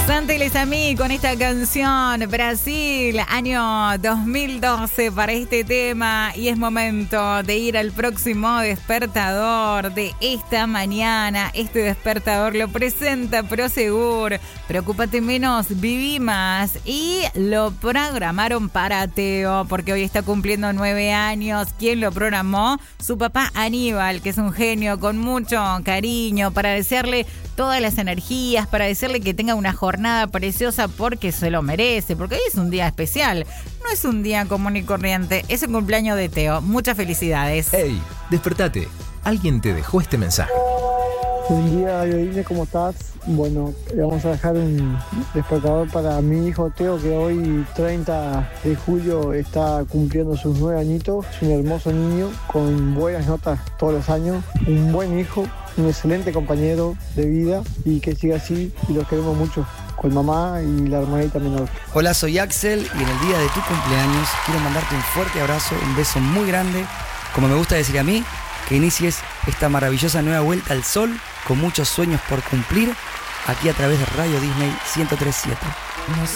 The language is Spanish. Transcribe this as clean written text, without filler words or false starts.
Santi Lesamí con esta canción, Brasil, año 2012 para este tema, y es momento de ir al próximo despertador de esta mañana. Este despertador lo presenta Prosegur, preocúpate menos, viví más, y lo programaron para Teo, porque hoy está cumpliendo 9 años. ¿Quién lo programó? Su papá Aníbal, que es un genio con mucho cariño, para desearle todas las energías, para decirle que tenga una jornada preciosa porque se lo merece, porque hoy es un día especial, no es un día común y corriente, es el cumpleaños de Teo. Muchas felicidades. Hey, despertate, alguien te dejó este mensaje. Buen día, Yodine, ¿cómo estás? Bueno, le vamos a dejar un despertador para mi hijo Teo, que hoy 30 de julio está cumpliendo sus 9 añitos. Es un hermoso niño con buenas notas todos los años, un buen hijo, un excelente compañero de vida, y que siga así, y los queremos mucho, con mamá y la hermanita menor. Hola, soy Axel, y en el día de tu cumpleaños quiero mandarte un fuerte abrazo, un beso muy grande, como me gusta decir a mí, que inicies esta maravillosa nueva vuelta al sol con muchos sueños por cumplir, aquí a través de Radio Disney 103.7.